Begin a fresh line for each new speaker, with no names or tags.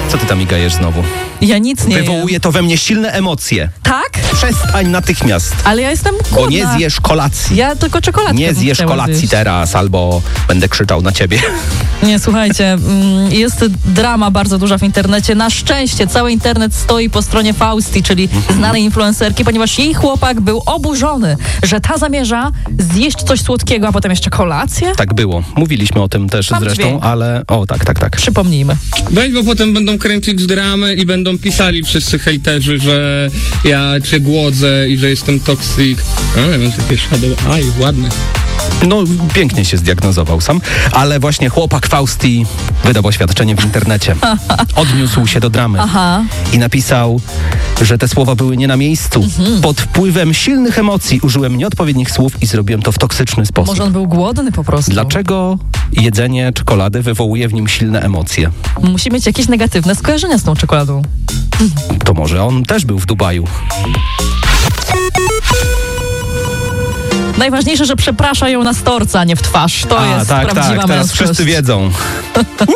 Co ty tam migajesz znowu?
Ja nic nie
Wywołuje to we mnie silne emocje.
Tak?
Przestań natychmiast.
Ale ja jestem głodna.
Bo nie zjesz kolacji.
Ja tylko czekoladkę
Nie
bym
zjesz
chciała
kolacji
zjeść.
teraz, albo będę krzyczał na ciebie.
Nie, słuchajcie, jest drama bardzo duża w internecie. Na szczęście cały internet stoi po stronie Fausti, czyli znanej influencerki, ponieważ jej chłopak był oburzony, że ta zamierza zjeść coś słodkiego, a potem jeszcze kolację.
Tak było. Mówiliśmy o tym też
Mam
zresztą,
dźwięk.
ale... O, tak.
Przypomnijmy.
Weź, bo potem będą kręcić dramę i będą pisali wszyscy hejterzy, że ja cię głodzę i że jestem toksik. Ale mam takie shadow eye, ładne.
No, pięknie się zdiagnozował sam, ale właśnie chłopak Fausti wydał oświadczenie w internecie. Odniósł się do dramy i napisał, że te słowa były nie na miejscu. Pod wpływem silnych emocji użyłem nieodpowiednich słów i zrobiłem to w toksyczny sposób.
Może on był głodny po prostu.
Dlaczego jedzenie czekolady wywołuje w nim silne emocje?
Musi mieć jakieś negatywne skojarzenia z tą czekoladą.
To może on też był w Dubaju.
Najważniejsze, że przeprasza ją na storca, a nie w twarz. To jest
tak,
prawdziwa
teraz
męskość.
wszyscy wiedzą.